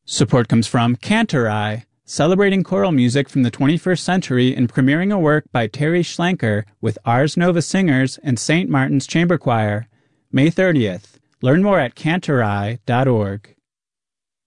Support comes from Cantorai, celebrating choral music from the 21st century and premiering a work by Terry Schlenker with Ars Nova Singers and St. Martin's Chamber Choir, May 30th. Learn more at cantorai.org.